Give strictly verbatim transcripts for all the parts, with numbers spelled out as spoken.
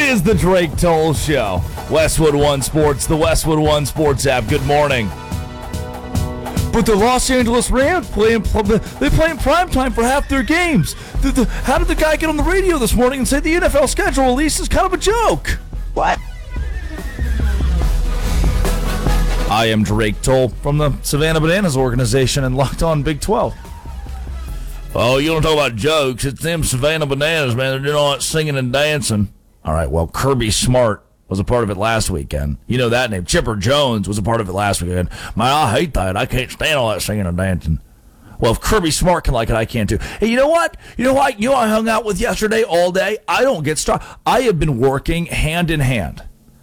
is the Drake Toll Show. Westwood One Sports, the Westwood One Sports app. Good morning. But the Los Angeles Rams play in, they play in primetime for half their games. The, the, how did the guy get on the radio this morning and say the N F L schedule release is kind of a joke? What? I am Drake Toll from the Savannah Bananas organization and Locked On Big twelve. Oh, you don't talk about jokes. It's them Savannah Bananas, man. They're doing all that singing and dancing. All right, well, Kirby Smart was a part of it last weekend. You know that name. Chipper Jones was a part of it last weekend. Man, I hate that. I can't stand all that singing and dancing. Well, if Kirby Smart can like it, I can too. Hey, you know what? You know what? You know who I hung out with yesterday all day? I don't get started. I have been working hand in hand.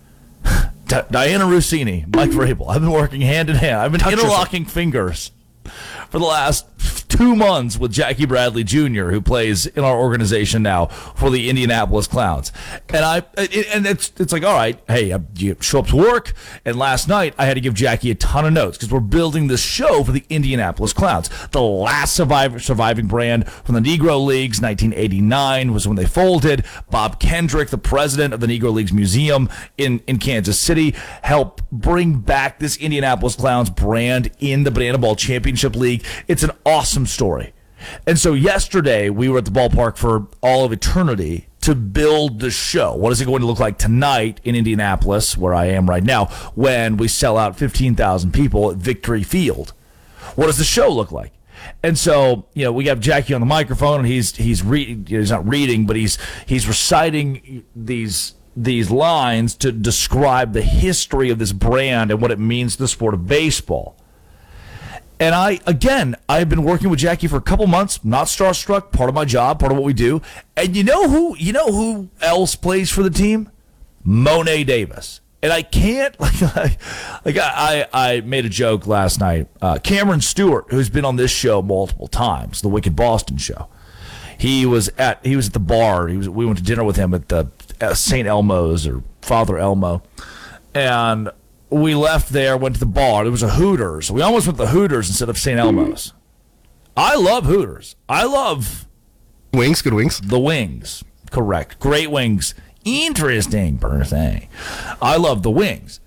D- Diana Rossini, Mike Vrabel. I've been working hand in hand. I've been Touch interlocking yourself. fingers for the last two months with Jackie Bradley Junior, who plays in our organization now for the Indianapolis Clowns. And I and it's it's like, all right, hey, you show up to work. And last night I had to give Jackie a ton of notes because we're building this show for the Indianapolis Clowns, the last survivor, surviving brand from the Negro Leagues. nineteen eighty-nine was when they folded. Bob Kendrick, the president of the Negro Leagues Museum in, in Kansas City, helped bring back this Indianapolis Clowns brand in the Banana Ball Championship League. It's an awesome story. And so yesterday we were at the ballpark for all of eternity to build the show. What is it going to look like tonight in Indianapolis, where I am right now, when we sell out fifteen thousand people at Victory Field? What does the show look like? And so, you know, we have Jackie on the microphone, and he's he's re- he's not reading, but he's he's reciting these these lines to describe the history of this brand and what it means to the sport of baseball. And I, again, I've been working with Jackie for a couple months, not starstruck, part of my job, part of what we do. And you know who, you know who else plays for the team? Mo'ne Davis. And I can't, like, like, like I, I made a joke last night. Uh, Cameron Stewart, who's been on this show multiple times, the Wicked Boston show. He was at, he was at the bar. He was, we went to dinner with him at the uh, Saint Elmo's or Father Elmo. And we left there, went to the bar. There was a Hooters. We almost went to the Hooters instead of Saint Elmo's. I love Hooters. I love wings. Good wings. The wings. Correct. Great wings. Interesting per se. I love the wings.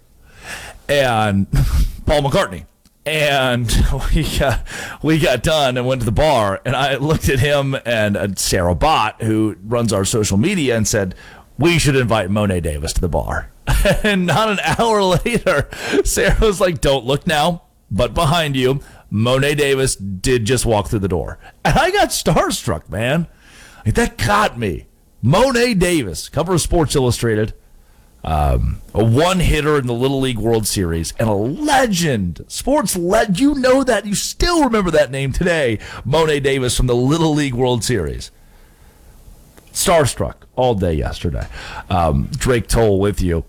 And Paul McCartney. And we got, we got done and went to the bar. And I looked at him and uh, Sarah Bott, who runs our social media, and said, we should invite Mo'ne Davis to the bar. And not an hour later, Sarah was like, don't look now, but behind you, Mo'ne Davis did just walk through the door. And I got starstruck, man. Like, that got me. Mo'ne Davis, cover of Sports Illustrated, um, a one-hitter in the Little League World Series, and a legend, sports legend. You know that. You still remember that name today, Mo'ne Davis from the Little League World Series. Starstruck all day yesterday. Um, Drake Toll with you.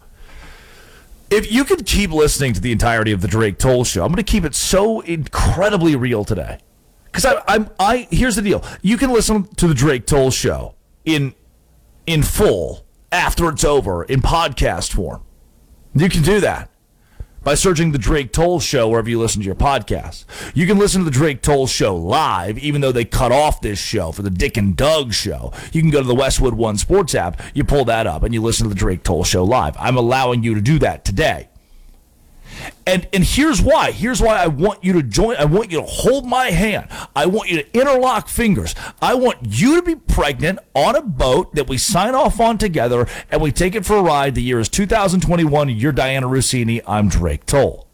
If you could keep listening to the entirety of the Drake Toll Show, I'm going to keep it so incredibly real today. Because I, I'm, I, here's the deal: you can listen to the Drake Toll Show in, in full after it's over in podcast form. You can do that by searching the Drake Toll Show wherever you listen to your podcasts. You can listen to the Drake Toll Show live, even though they cut off this show for the Dick and Doug Show. You can go to the Westwood One Sports app, you pull that up, and you listen to the Drake Toll Show live. I'm allowing you to do that today. And and here's why. Here's why I want you to join. I want you to hold my hand. I want you to interlock fingers. I want you to be pregnant on a boat that we sign off on together, and we take it for a ride. The year is two thousand twenty-one. You're Diana Rossini. I'm Drake Toll.